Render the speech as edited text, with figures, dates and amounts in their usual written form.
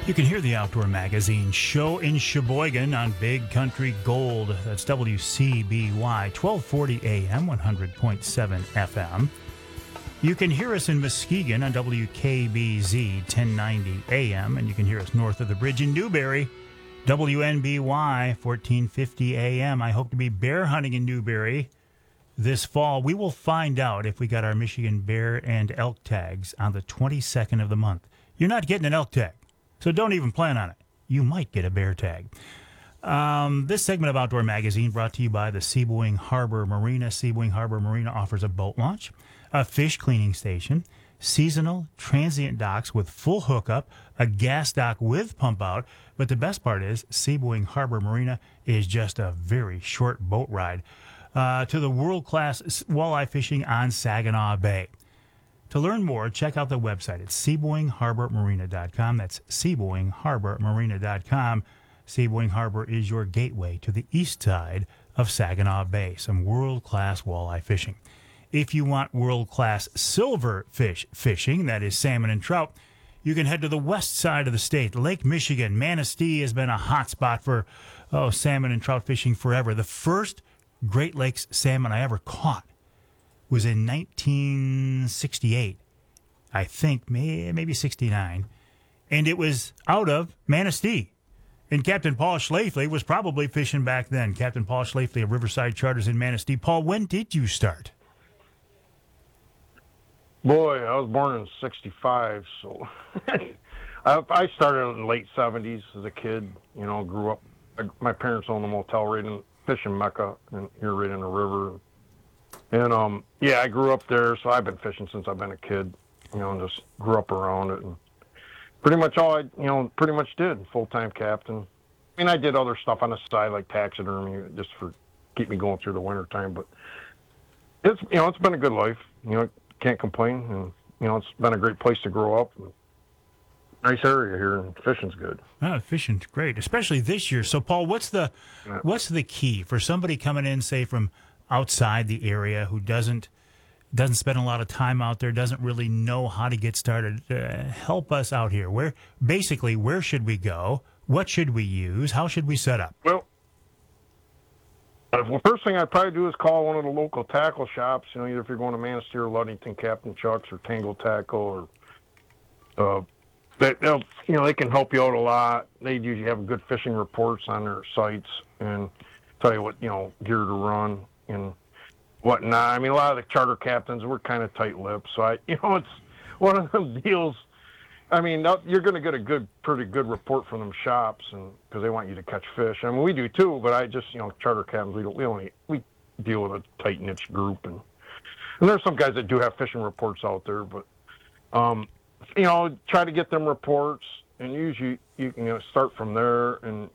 You can hear the Outdoor Magazine show in Sheboygan on Big Country Gold. That's WCBY, 1240 AM, 100.7 FM. You can hear us in Muskegon on WKBZ, 1090 AM, and you can hear us north of the bridge in Newberry, WNBY, 1450 AM. I hope to be bear hunting in Newberry this fall. We will find out if we got our Michigan bear and elk tags on the 22nd of the month. You're not getting an elk tag, so don't even plan on it. You might get a bear tag. This segment of Outdoor Magazine brought to you by the Seaboing Harbor Marina. Seaboing Harbor Marina offers a boat launch, a fish cleaning station, seasonal transient docks with full hookup, a gas dock with pump out. But the best part is Seaboing Harbor Marina is just a very short boat ride to the world-class walleye fishing on Saginaw Bay. To learn more, check out the website at SeaboingHarborMarina.com. That's SeaboingHarborMarina.com. Seaboing Harbor is your gateway to the east side of Saginaw Bay. Some world-class walleye fishing. If you want world-class silverfish fishing, that is salmon and trout, you can head to the west side of the state. Lake Michigan, Manistee has been a hot spot for salmon and trout fishing forever. The first Great Lakes salmon I ever caught was in 1968, I think, maybe 69, and it was out of Manistee. And Captain Paul Schlafly was probably fishing back then. Captain Paul Schlafly of Riverside Charters in Manistee. Paul, when did you start? Boy, I was born in '65, so I started in the late '70s as a kid. You know, grew up. My parents owned a motel right in fishing mecca, and here right in the river. And yeah, I grew up there, so I've been fishing since I've been a kid. You know, and just grew up around it, and pretty much all I, pretty much did. Full-time captain. I mean, I did other stuff on the side like taxidermy, just for keep me going through the winter time. But it's it's been a good life. Can't complain, and it's been a great place to grow up. Nice area here, and fishing's good. Oh, fishing's great, especially this year. So, Paul, what's the key for somebody coming in, say, from outside the area who doesn't spend a lot of time out there, doesn't really know how to get started? Help us out here. Where should we go? What should we use? How should we set up? Well, first thing I'd probably do is call one of the local tackle shops. Either if you're going to Manistee or Ludington, Captain Chuck's or Tangle Tackle, or they can help you out a lot. They usually have good fishing reports on their sites and tell you what gear to run and whatnot. I mean, a lot of the charter captains were kind of tight-lipped, so it's one of those deals. I mean, you're going to get a pretty good report from them shops, and because they want you to catch fish. I mean, we do too, but I just, charter captains, we deal with a tight niche group, and there's some guys that do have fishing reports out there, but try to get them reports, and usually you can start from there, and